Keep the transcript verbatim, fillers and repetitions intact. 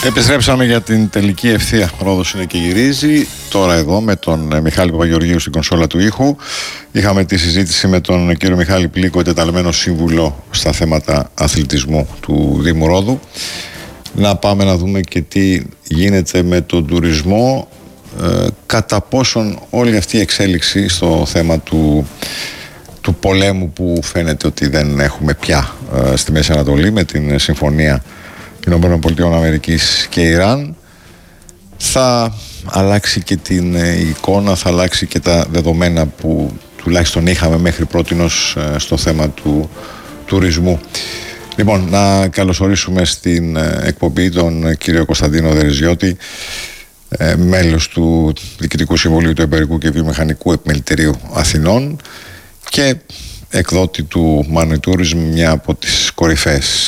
Επιστρέψαμε για την τελική ευθεία. Ρόδος είναι και γυρίζει. Τώρα εδώ με τον Μιχάλη Παπαγεωργίου στην κονσόλα του ήχου. Είχαμε τη συζήτηση με τον κύριο Μιχάλη Πλήκο, εντεταλμένο σύμβουλο στα θέματα αθλητισμού του Δήμου Ρόδου. Να πάμε να δούμε και τι γίνεται με τον τουρισμό, ε, κατά πόσον όλη αυτή η εξέλιξη στο θέμα του, του πολέμου που φαίνεται ότι δεν έχουμε πια ε, στη Μέση Ανατολή με την συμφωνία Ηνωμένων Πολιτειών Αμερικής και Ιράν, θα αλλάξει και την ε, εικόνα, θα αλλάξει και τα δεδομένα που τουλάχιστον είχαμε μέχρι πρότινος ε, στο θέμα του τουρισμού. Λοιπόν, να καλωσορίσουμε στην ε, εκπομπή τον κύριο Κωνσταντίνο Δερεζιώτη, ε, μέλος του Διοικητικού Συμβουλίου του Εμπορικού και Βιομηχανικού Επιμελητηρίου Αθηνών και εκδότη του Money Tourism, μια από τις κορυφαίες